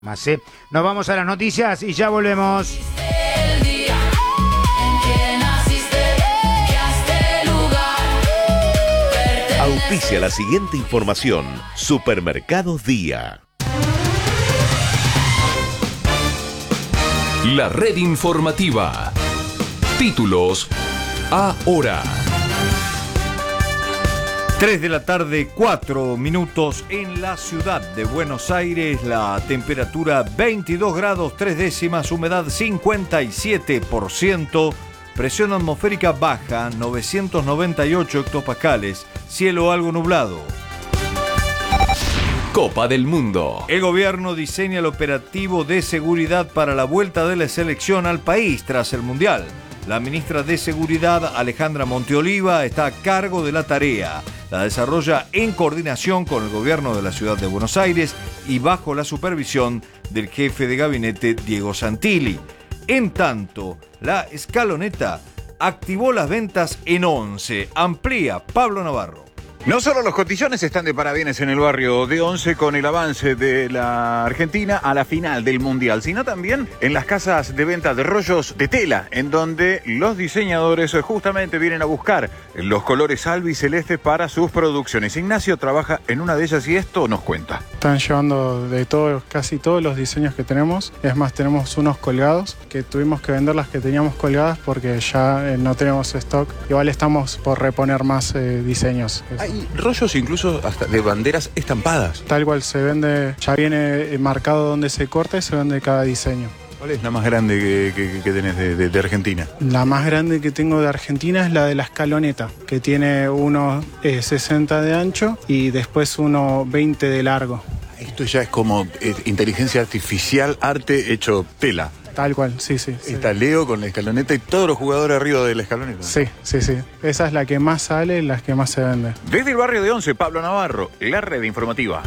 Más, ¿eh? Nos vamos a las noticias y ya volvemos. Auspicia la siguiente información. Supermercados Día. La red informativa. Títulos ahora. 3 de la tarde, 4 minutos en la ciudad de Buenos Aires. La temperatura 22 grados 3 décimas, humedad 57%, presión atmosférica baja 998 hectopascales, cielo algo nublado. Copa del Mundo. El gobierno diseña el operativo de seguridad para la vuelta de la selección al país tras el Mundial. La ministra de Seguridad, Alejandra Monteoliva, está a cargo de la tarea. La desarrolla en coordinación con el gobierno de la ciudad de Buenos Aires y bajo la supervisión del jefe de gabinete, Diego Santilli. En tanto, la escaloneta activó las ventas en 11. Amplía Pablo Navarro. No solo los cotillones están de parabienes en el barrio de Once con el avance de la Argentina a la final del Mundial, sino también en las casas de venta de rollos de tela, en donde los diseñadores justamente vienen a buscar los colores albicelestes para sus producciones. Ignacio trabaja en una de ellas y esto nos cuenta. Están llevando de todo, casi todos los diseños que tenemos. Es más, tenemos unos colgados que tuvimos que vender las que teníamos colgadas porque ya no tenemos stock. Igual estamos por reponer más diseños. Hay rollos incluso hasta de banderas estampadas. Tal cual se vende, ya viene marcado donde se corta y se vende cada diseño. ¿Cuál es la más grande que tenés de Argentina? La más grande que tengo de Argentina es la de la escaloneta, que tiene unos 60 de ancho y después unos 20 de largo. Esto ya es como inteligencia artificial, arte hecho tela. Tal cual, sí. Está Leo con la escaloneta y todos los jugadores arriba de la escaloneta. Sí. Esa es la que más sale y la que más se vende. Desde el barrio de Once, Pablo Navarro, la red informativa.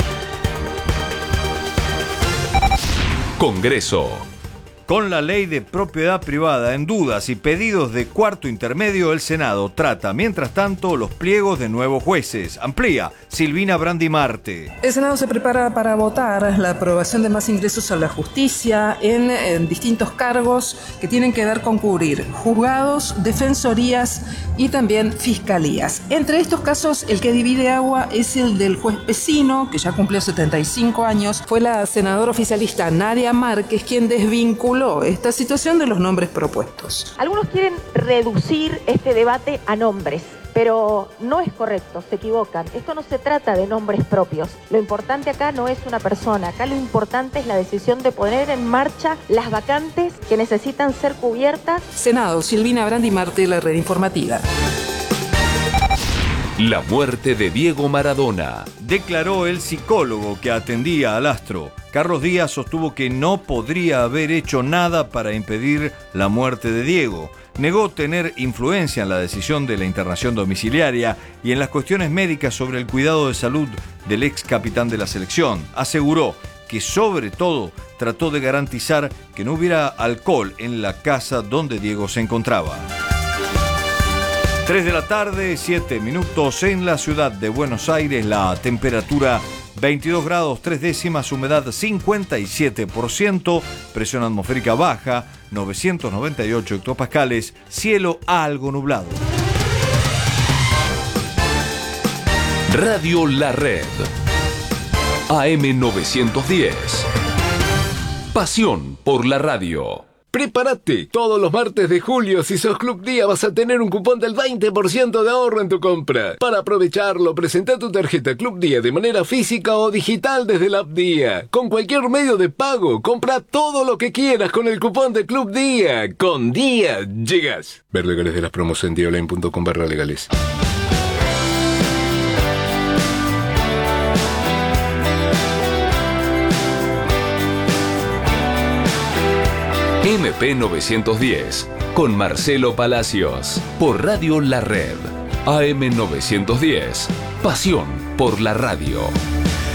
Congreso. Con la ley de propiedad privada en dudas y pedidos de cuarto intermedio, el Senado trata, mientras tanto, los pliegos de nuevos jueces. Amplía Silvina Brandimarte. El Senado se prepara para votar la aprobación de más ingresos a la justicia en distintos cargos que tienen que ver con cubrir juzgados, defensorías y también fiscalías. Entre estos casos, el que divide agua es el del juez Pesino, que ya cumplió 75 años. Fue la senadora oficialista Nadia Márquez quien desvinculó esta situación de los nombres propuestos. Algunos quieren reducir este debate a nombres, pero no es correcto, se equivocan. Esto no se trata de nombres propios. Lo importante acá no es una persona, acá lo importante es la decisión de poner en marcha las vacantes que necesitan ser cubiertas. Senado, Silvina Brandimarte, la red informativa. La muerte de Diego Maradona. Declaró el psicólogo que atendía al astro. Carlos Díaz sostuvo que no podría haber hecho nada para impedir la muerte de Diego. Negó tener influencia en la decisión de la internación domiciliaria y en las cuestiones médicas sobre el cuidado de salud del ex capitán de la selección. Aseguró que sobre todo trató de garantizar que no hubiera alcohol en la casa donde Diego se encontraba. 3 de la tarde, 7 minutos en la ciudad de Buenos Aires. La temperatura 22 grados 3 décimas, humedad 57%, presión atmosférica baja 998 hectopascales, cielo algo nublado. Radio La Red. AM 910. Pasión por la radio. ¡Prepárate! Todos los martes de julio, si sos Club Día, vas a tener un cupón del 20% de ahorro en tu compra. Para aprovecharlo, presenta tu tarjeta Club Día de manera física o digital desde la app Día. Con cualquier medio de pago, compra todo lo que quieras con el cupón de Club Día. Con Día llegas. Ver legales de las promos en diaonline.com/legales. MP 910, con Marcelo Palacios, por Radio La Red. AM 910, pasión por la radio.